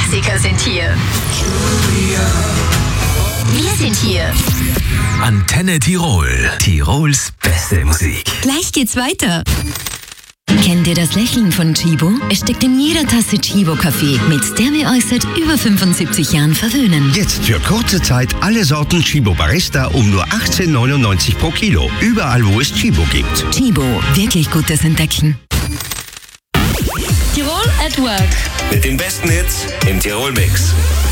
Klassiker sind hier. Wir sind hier. Antenne Tirol. Tirols beste Musik. Gleich geht's weiter. Kennt ihr das Lächeln von Chibo? Es steckt in jeder Tasse Chibo-Kaffee, mit der wir euch seit über 75 Jahren verwöhnen. Jetzt für kurze Zeit alle Sorten Chibo Barista um nur 18,99 pro Kilo. Überall, wo es Chibo gibt. Chibo, wirklich gutes Entdecken. Tirol at Work. Mit den besten Hits im Tirol Mix.